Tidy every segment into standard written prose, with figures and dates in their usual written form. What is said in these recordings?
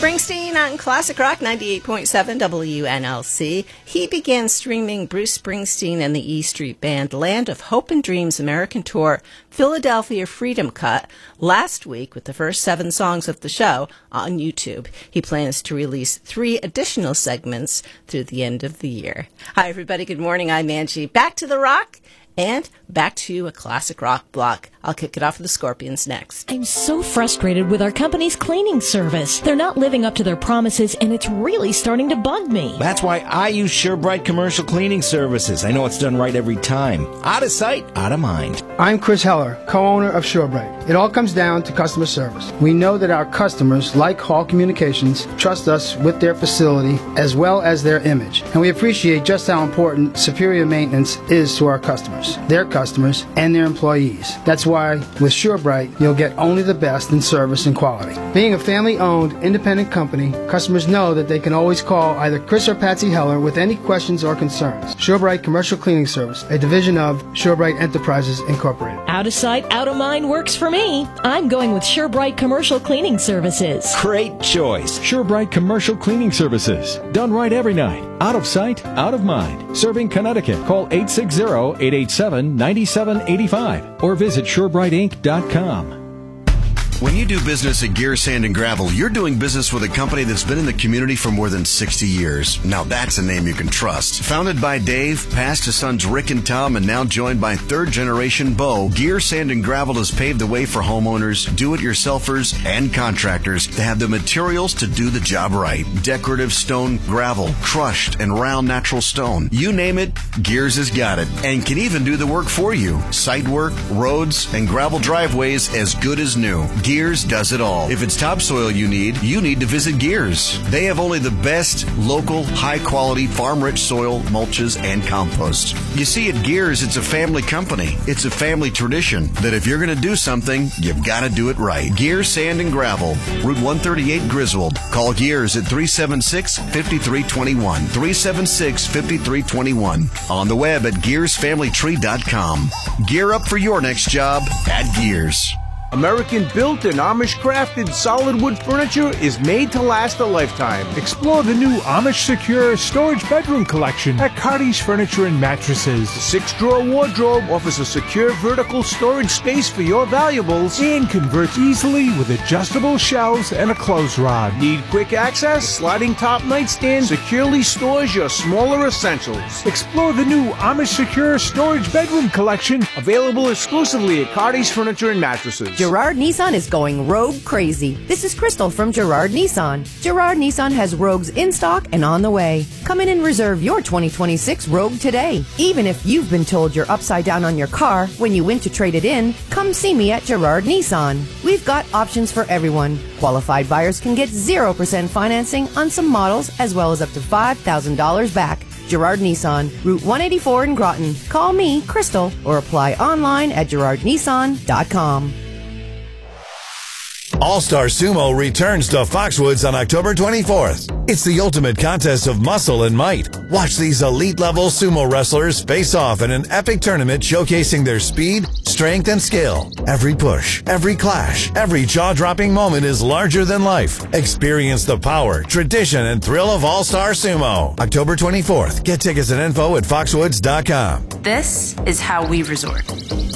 Springsteen on Classic Rock 98.7 WNLC. He began streaming Bruce Springsteen and the E Street Band Land of Hope and Dreams American Tour Philadelphia Freedom Cut last week with the first 7 songs of the show on YouTube. He plans to release 3 additional segments through the end of the year. Hi, everybody. Good morning. I'm Angie. Back to the rock. And back to a classic rock block. I'll kick it off with the Scorpions next. I'm so frustrated with our company's cleaning service. They're not living up to their promises, and it's really starting to bug me. That's why I use SureBright Commercial Cleaning Services. I know it's done right every time. Out of sight, out of mind. I'm Chris Heller, co-owner of SureBright. It all comes down to customer service. We know that our customers, like Hall Communications, trust us with their facility as well as their image. And we appreciate just how important superior maintenance is to our customers, their customers, and their employees. That's why with SureBright, you'll get only the best in service and quality. Being a family-owned, independent company, customers know that they can always call either Chris or Patsy Heller with any questions or concerns. SureBright Commercial Cleaning Service, a division of SureBright Enterprises, Incorporated. Out of sight, out of mind works for me. I'm going with SureBright Commercial Cleaning Services. Great choice. SureBright Commercial Cleaning Services. Done right every night. Out of sight, out of mind. Serving Connecticut. Call 860-887-9785 or visit SureBrightInc.com. When you do business at Gear Sand and Gravel, you're doing business with a company that's been in the community for more than 60 years. Now that's a name you can trust. Founded by Dave, passed to sons Rick and Tom, and now joined by third-generation Bo, Gear Sand and Gravel has paved the way for homeowners, do-it-yourselfers, and contractors to have the materials to do the job right. Decorative stone, gravel, crushed and round natural stone. You name it, Gears has got it, and can even do the work for you. Site work, roads, and gravel driveways as good as new. Gears does it all. If it's topsoil you need to visit Gears. They have only the best local, high-quality, farm-rich soil, mulches, and compost. You see, at Gears, it's a family company. It's a family tradition that if you're going to do something, you've got to do it right. Gears Sand and Gravel, Route 138 Griswold. Call Gears at 376-5321. 376-5321. On the web at gearsfamilytree.com. Gear up for your next job at Gears. American-built and Amish-crafted solid wood furniture is made to last a lifetime. Explore the new Amish Secure Storage Bedroom Collection at Cardi's Furniture and Mattresses. The 6-drawer wardrobe offers a secure vertical storage space for your valuables and converts easily with adjustable shelves and a clothes rod. Need quick access? Sliding top nightstand securely stores your smaller essentials. Explore the new Amish Secure Storage Bedroom Collection, available exclusively at Cardi's Furniture and Mattresses. Gerard Nissan is going rogue crazy. This is Crystal from Gerard Nissan. Gerard Nissan has Rogues in stock and on the way. Come in and reserve your 2026 Rogue today. Even if you've been told you're upside down on your car when you went to trade it in, come see me at Gerard Nissan. We've got options for everyone. Qualified buyers can get 0% financing on some models as well as up to $5,000 back. Gerard Nissan, Route 184 in Groton. Call me, Crystal, or apply online at GerardNissan.com. All-Star Sumo returns to Foxwoods on October 24th. It's the ultimate contest of muscle and might. Watch these elite-level sumo wrestlers face off in an epic tournament showcasing their speed, strength, and skill. Every push, every clash, every jaw-dropping moment is larger than life. Experience the power, tradition, and thrill of All-Star Sumo. October 24th. Get tickets and info at foxwoods.com. This is how we resort.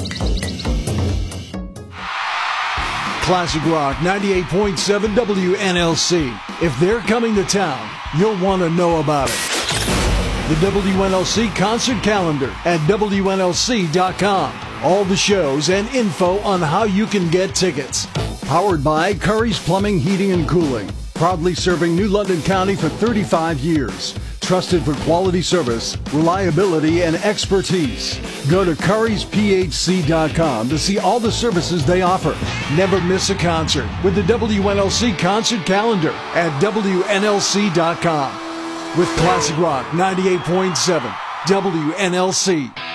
Classic Rock 98.7 WNLC. If they're coming to town, you'll want to know about it. The WNLC concert calendar at WNLC.com. All the shows and info on how you can get tickets. Powered by Curry's Plumbing, Heating, and Cooling. Proudly serving New London County for 35 years. Trusted for quality service, reliability, and expertise. Go to currysphc.com to see all the services they offer. Never miss a concert with the WNLC concert calendar at WNLC.com. With Classic Rock 98.7 WNLC.